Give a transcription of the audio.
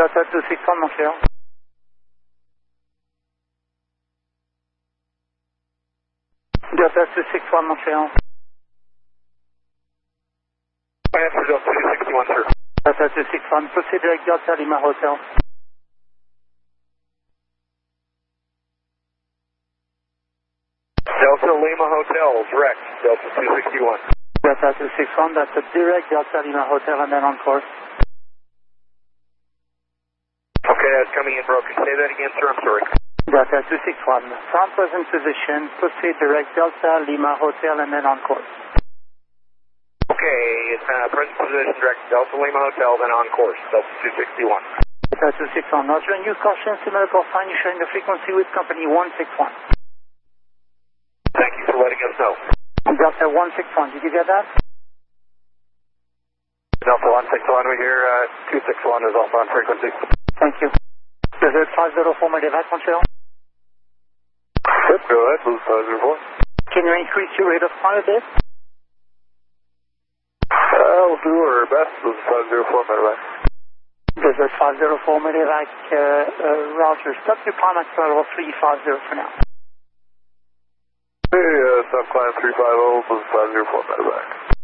Delta 261, Montreal. Delta 261, Montreal. Answer Delta 261, sir. Delta 261, proceed direct Delta Lima Hotel. Delta Lima Hotel, direct, Delta 261. Delta 261, that's a direct Delta Lima Hotel and then on course. Okay, that's coming in broken. Say that again, sir, I'm sorry. Delta 261, from present position, proceed direct Delta Lima Hotel and then on course. Okay, it's present position, direct Delta Lima Hotel, then on course, Delta 261. Delta 261, Roger, and use caution to medical sign, you're sharing the frequency with company 161. Thank you for letting us know. Delta 161, did you get that? Delta 161, we hear 261 is also on frequency. Thank you. Desert 504, Medevac, Montreal. Yep, go ahead, Blue 504. Can you increase your rate of fire a bit? We'll do our best, Blue 504, Medevac. Desert 504, Medevac, Roger, stop your climb at level 350 for now. Hey, stop climb 350, Blue 504, Medevac.